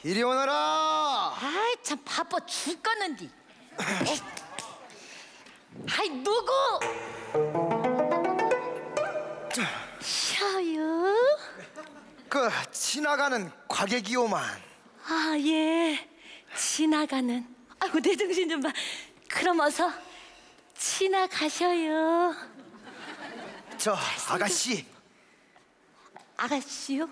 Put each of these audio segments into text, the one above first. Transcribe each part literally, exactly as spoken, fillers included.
이리 오너라. 아이 참 바빠 죽겠는디. 아이 누구? 셔요? 그 지나가는 과객이오만. 아 예, 지나가는. 아이고 내 정신 좀 봐. 그럼 어서 지나가셔요. 저 아가씨. 아가씨요?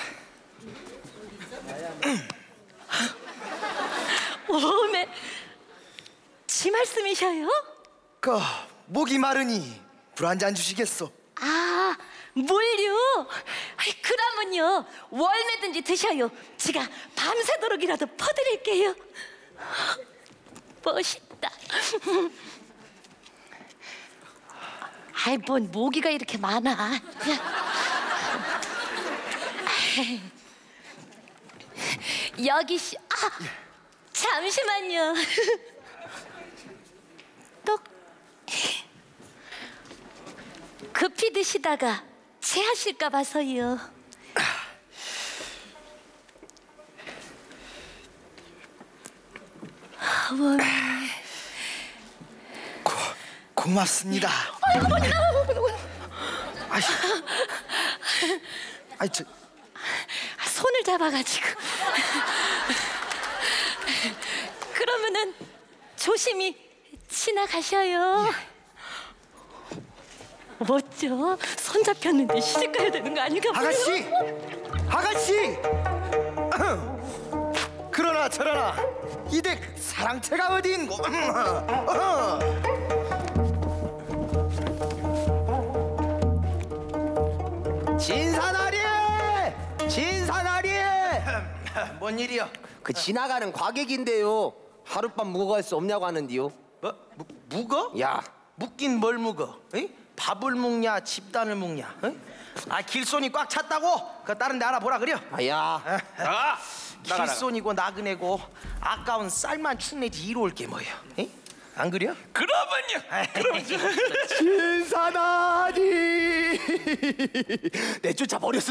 오메, 지 말씀이셔요? 그 목이 마르니 물 한 잔 주시겠소? 아, 물요? 아이, 그러면요 월매든지 드셔요. 지가 밤새도록이라도 퍼드릴게요. 멋있다. 아이, 뭔 모기가 이렇게 많아. 여기 씨, 아, 잠시만요. 똑. 급히 드시다가 체하실까 봐서요. 어머니. 고, 고맙습니다. 아이고 어머니 나. 아이, 아이 저 손을 잡아가지고. 그러면은 조심히 지나가셔요. 멋져. 손 잡혔는데 시집 가야 되는 거 아닌가 봐요. 아가씨, 아가씨. 그러나 저러나 이댁 사랑채가 어디인고? 진사나리! 진사나리! 뭔 일이요? 그 지나가는 과객인데요. 하룻밤 묵어갈 수 없냐고 하는데요. 뭐? 무, 묵어? 야, 묵긴 뭘 묵어? 에? 밥을 묵냐 집단을 묵냐? 에? 아 길손이 꽉 찼다고? 그 다른 데 알아보라 그려. 아야. 아, 길손이고 나그네고 아까운 쌀만 축내지 이로울 게 뭐예요? 에? 안 그려? 진사나리! 내쫓아 버렸어.